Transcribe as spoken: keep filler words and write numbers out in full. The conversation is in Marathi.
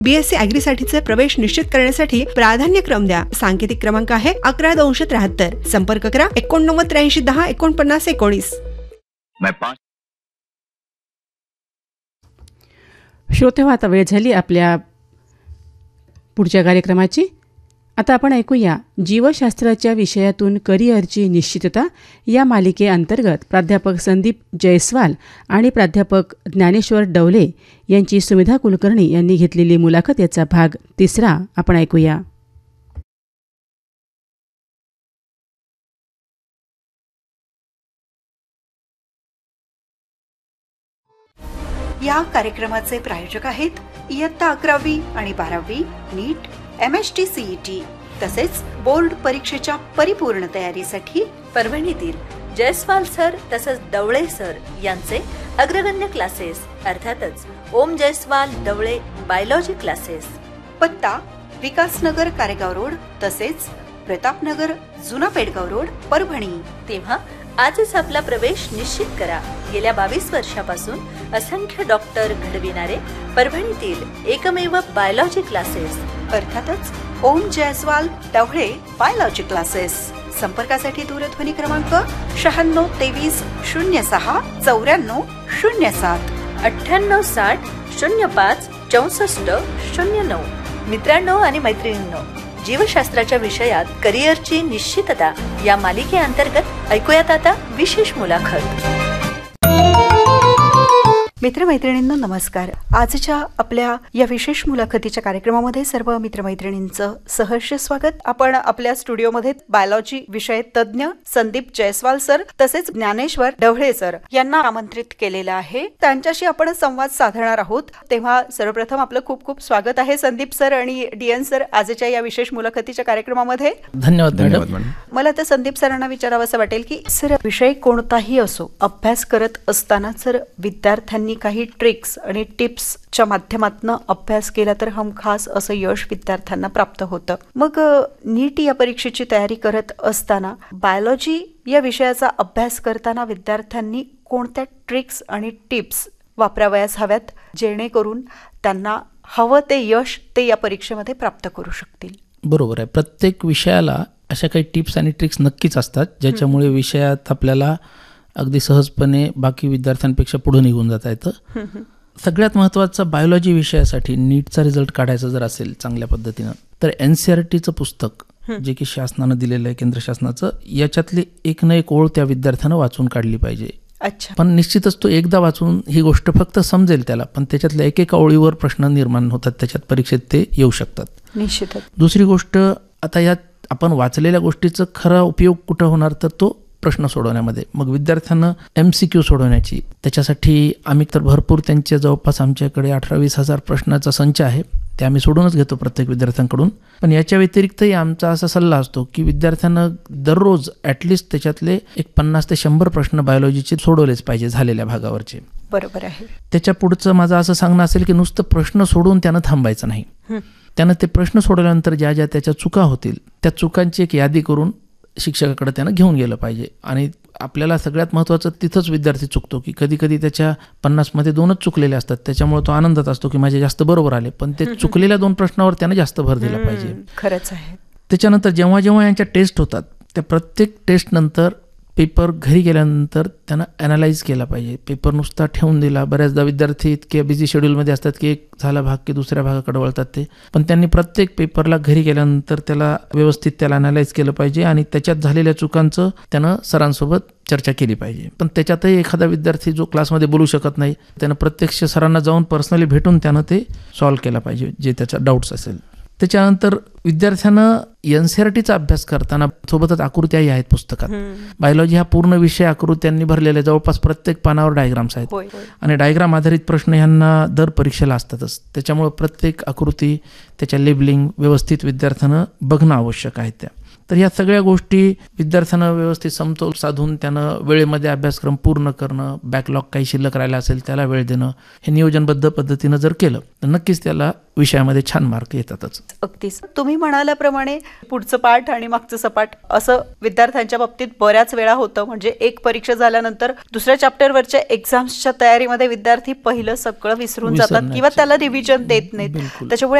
बीएससी ॲग्रीसाठीचे प्रवेश निश्चित करण्यासाठी प्राधान्यक्रम द्या. सांकेतिक क्रमांक आहे अकरा दोनशे त्र्याहत्तर. संपर्क करा एकोणनव्वद त्र्याऐंशी दहा एकोणपन्नास एकोणीस. श्रोते हो, आता वेळ झाली आपल्या पुढच्या कार्यक्रमाची. आता आपण ऐकूया जीवशास्त्राच्या विषयातून करिअरची निश्चितता या मालिकेअंतर्गत प्राध्यापक संदीप जयस्वाल आणि प्राध्यापक ज्ञानेश्वर डवले यांची सुमिधा कुलकर्णी यांनी घेतलेली मुलाखत याचा भाग तिसरा आपण ऐकूया. या कार्यक्रमाचे प्रायोजक आहेत इयत्ता अकरावी आणि बारावी नीट, M S T C E T तसेच बोर्ड परीक्षेच्या परिपूर्ण तयारीसाठी परभणीतील जयस्वाल सर तसंच डवळे सर यांचे अग्रगण्य क्लासेस अर्थातच ओम जयस्वाल डवळे बायोलॉजी क्लासेस. पत्ता विकासनगर कारेगाव रोड तसेच प्रतापनगर जुना पेडगाव रोड परभणी. तेव्हा आजच आपला प्रवेश निश्चित करा. गेल्या बावीस वर्षापासून असंख्य डॉक्टर घडविणारे परभणीतील एकमेव बायोलॉजी क्लासेस अर्थातच ओम जयस्वाल डवळे बायोलॉजी क्लासेस. संपर्कासाठी दूरध्वनी क्रमांक शहाण्णव तेवीस शून्य सहा चौऱ्याण्णव शून्य सात अठ्ठ्याण्णव साठ शून्य पाच चौसष्ट शून्य नऊ. मित्रांनो आणि मैत्रिणींनो, जीवशास्त्राच्या विषयात करिअरची निश्चितता या मालिकेअंतर्गत ऐकूयात आता विशेष मुलाखत. मित्रमैत्रिणींनो नमस्कार. आजच्या आपल्या या विशेष मुलाखतीच्या कार्यक्रमामध्ये सर्व मित्रमैत्रिणींचं सहर्ष स्वागत. आपण आपल्या स्टुडिओमध्ये बायोलॉजी विषय तज्ज्ञ संदीप जयस्वाल सर तसेच ज्ञानेश्वर डवळे सर यांना आमंत्रित केलेलं आहे. त्यांच्याशी आपण संवाद साधणार आहोत. तेव्हा सर्वप्रथम आपलं खूप खूप स्वागत आहे संदीप सर आणि डीएन सर आजच्या या विशेष मुलाखतीच्या कार्यक्रमामध्ये. धन्यवाद धन्यवाद. मला तर संदीप सरांना विचारावं असं वाटेल की सर, विषय कोणताही असो, अभ्यास करत असताना जर विद्यार्थ्यांनी काही ट्रिक्स आणि टिप्सच्या माध्यमातून अभ्यास केला तर हमखास असं यश विद्यार्थ्यांना प्राप्त होतं. मग नीट या परीक्षेची तयारी करत असताना बायोलॉजी या विषयाचा अभ्यास करताना विद्यार्थ्यांनी कोणत्या ट्रिक्स आणि टिप्स वापरावयास हव्यात जेणेकरून त्यांना हवं ते यश ते या परीक्षेमध्ये प्राप्त करू शकतील? बरोबर आहे. प्रत्येक विषयाला अशा काही टिप्स आणि ट्रिक्स नक्कीच असतात ज्याच्यामुळे विषयात आपल्याला अगदी सहजपणे बाकी विद्यार्थ्यांपेक्षा पुढे निघून जाता येतं. सगळ्यात महत्त्वाचं बायोलॉजी विषयासाठी नीटचा रिझल्ट काढायचा जर असेल चांगल्या पद्धतीनं तर एन सी आर टीचं पुस्तक जे की शासनानं दिलेलं आहे, केंद्र शासनाचं, याच्यातली एक न एक ओळ त्या विद्यार्थ्यानं वाचून काढली पाहिजे. अच्छा. पण निश्चितच तो एकदा वाचून ही गोष्ट फक्त समजेल त्याला, पण त्याच्यातल्या एक एका ओळीवर प्रश्न निर्माण होतात, त्याच्यात परीक्षेत ते येऊ शकतात. निश्चितच. दुसरी गोष्ट, आता यात आपण वाचलेल्या गोष्टीचं खरा उपयोग कुठं होणार तर तो प्रश्न सोडवण्यामध्ये. मग विद्यार्थ्यांना एम सी क्यू सोडवण्याची, त्याच्यासाठी आम्ही तर भरपूर त्यांच्या जवळपास आमच्याकडे अठरा वीस हजार प्रश्नाचा संच आहे, ते आम्ही सोडूनच घेतो प्रत्येक विद्यार्थ्यांकडून. पण याच्या व्यतिरिक्तही आमचा असा सल्ला असतो की विद्यार्थ्यांना दररोज ॲटलिस्ट त्याच्यातले एक पन्नास ते शंभर प्रश्न बायोलॉजीचे सोडवलेच पाहिजे झालेल्या भागावरचे. बरोबर आहे. त्याच्या पुढचं माझं असं सांगणं असेल की नुसतं प्रश्न सोडून त्यानं थांबायचं नाही. त्यानं ते प्रश्न सोडवल्यानंतर ज्या ज्या त्याच्या चुका होतील त्या चुकांची एक यादी करून शिक्षकाकडे त्यानं घेऊन गेलं पाहिजे. आणि आपल्याला सगळ्यात महत्त्वाचं तिथंच विद्यार्थी चुकतो की कधी कधी त्याच्या पन्नासमध्ये दोनच चुकलेले असतात, त्याच्यामुळे तो आनंदात असतो की माझे जास्त बरोबर आले, पण ते चुकलेल्या दोन प्रश्नावर त्यानं जास्त भर दिला पाहिजे. खरंच आहे. त्याच्यानंतर जेव्हा जेव्हा यांच्या टेस्ट होतात त्या प्रत्येक टेस्टनंतर पेपर घरी गेल्यानंतर त्यानं ॲनालाइज केला पाहिजे. पेपर नुसता ठेवून दिला, बऱ्याचदा विद्यार्थी इतके बिझी शेड्यूलमध्ये असतात की एक झाला भाग की दुसऱ्या भागाकडे वळतात ते, पण त्यांनी प्रत्येक पेपरला घरी गेल्यानंतर त्याला व्यवस्थित त्याला ॲनालाइज केलं पाहिजे आणि त्याच्यात झालेल्या चुकांचं त्यानं सरांसोबत चर्चा केली पाहिजे. पण त्याच्यातही एखादा विद्यार्थी जो क्लासमध्ये बोलू शकत नाही त्यानं प्रत्यक्ष सरांना जाऊन पर्सनली भेटून त्यानं ते सॉल्व्ह केला पाहिजे जे त्याचा डाऊट्स असेल. त्याच्यानंतर विद्यार्थ्यानं एन सी आर टीचा अभ्यास करताना सोबतच आकृत्याही आहेत पुस्तकात. बायोलॉजी हा पूर्ण विषय आकृत्यांनी भरलेला, जवळपास प्रत्येक पानावर डायग्राम्स आहेत आणि डायग्राम आधारित प्रश्न ह्यांना दर परीक्षेला असतातच. त्याच्यामुळे प्रत्येक आकृती त्याच्या लेबलिंग व्यवस्थित विद्यार्थ्यानं बघणं आवश्यक आहे. त्या तर ह्या सगळ्या गोष्टी विद्यार्थ्यांना व्यवस्थित समतोल साधून त्यानं वेळेमध्ये अभ्यासक्रम पूर्ण करणं, बॅकलॉग काही शिल्लक राहिला असेल त्याला वेळ देणं, हे नियोजनबद्ध पद्धतीनं जर केलं तर नक्कीच त्याला विषयामध्ये छान मार्क येतातच. अगदीच तुम्ही म्हणाल्याप्रमाणे पुढचं पाठ आणि मागचं सपाट असं विद्यार्थ्यांच्या बाबतीत बऱ्याच वेळा होतं. म्हणजे एक परीक्षा झाल्यानंतर दुसऱ्या चॅप्टरवरच्या एक्झाम्सच्या तयारीमध्ये विद्यार्थी पहिलं सगळं विसरून जातात किंवा त्याला रिव्हिजन देत नाहीत. त्याच्यामुळे